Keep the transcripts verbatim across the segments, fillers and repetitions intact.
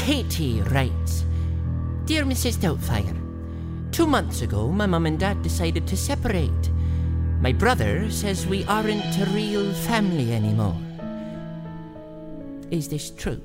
Katie writes, Dear Missus Doubtfire, two months ago, my mum and dad decided to separate. My brother says we aren't a real family anymore. Is this true?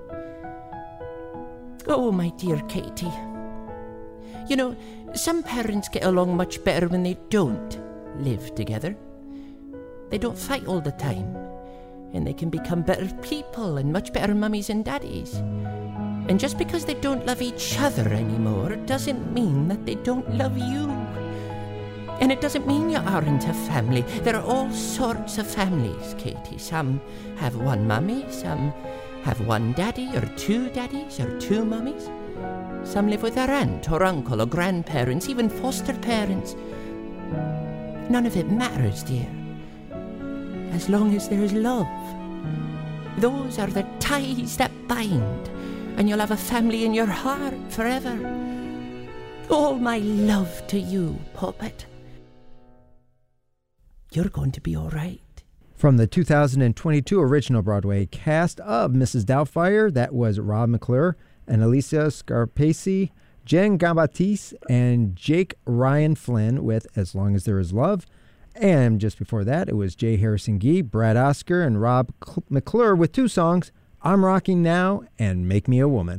Oh, my dear Katie. You know, some parents get along much better when they don't live together. They don't fight all the time, and they can become better people and much better mummies and daddies. And just because they don't love each other anymore doesn't mean that they don't love you. And it doesn't mean you aren't a family. There are all sorts of families, Katie. Some have one mummy, some have one daddy, or two daddies, or two mummies. Some live with their aunt or uncle or grandparents, even foster parents. None of it matters, dear. As long as there is love. Those are the ties that bind, and you'll have a family in your heart forever. All my love to you, Puppet. You're going to be all right. From the two thousand twenty-two original Broadway cast of Missus Doubtfire, that was Rob McClure and Alicia Scarpaci, Jen Gambatese, and Jake Ryan Flynn with As Long as There Is Love. And just before that, it was Jay Harrison Gee, Brad Oscar, and Rob McClure with two songs, I'm Rocking Now and Make Me a Woman.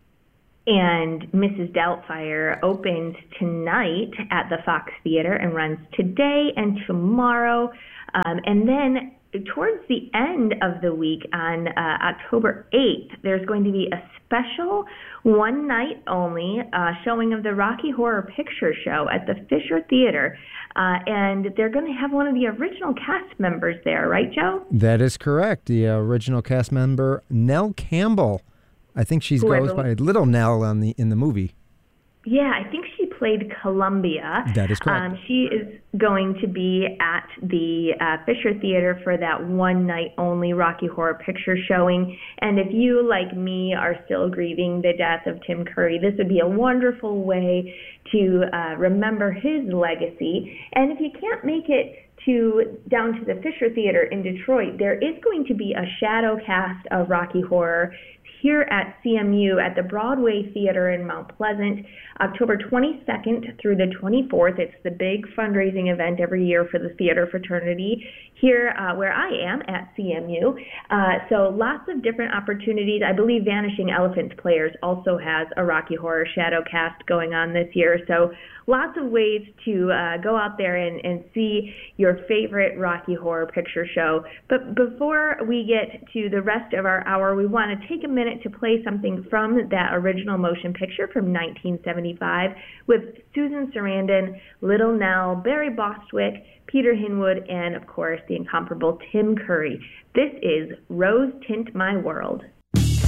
And Missus Doubtfire opens tonight at the Fox Theater and runs today and tomorrow. Um, and then towards the end of the week on uh, October eighth, there's going to be a special one night only uh, showing of the Rocky Horror Picture Show at the Fisher Theater. Uh, and they're going to have one of the original cast members there, right, Joe? That is correct. The uh, original cast member, Nell Campbell. I think she goes by Little Nell on the in the movie. Yeah, I think she played Columbia. That is correct. Um, she is going to be at the uh, Fisher Theater for that one-night-only Rocky Horror Picture showing. And if you, like me, are still grieving the death of Tim Curry, this would be a wonderful way to uh, remember his legacy. And if you can't make it to down to the Fisher Theater in Detroit, there is going to be a shadow cast of Rocky Horror here at C M U at the Broadway Theater in Mount Pleasant, October twenty-second through the twenty-fourth. It's the big fundraising event every year for the theater fraternity here uh, where I am at C M U. Uh, so lots of different opportunities. I believe Vanishing Elephants Players also has a Rocky Horror shadow cast going on this year. So lots of ways to uh, go out there and, and see your favorite Rocky Horror Picture Show. But before we get to the rest of our hour, we want to take a minute to play something from that original motion picture from nineteen seventy-five with Susan Sarandon, Little Nell, Barry Bostwick, Peter Hinwood, and, of course, the incomparable Tim Curry. This is Rose Tint My World.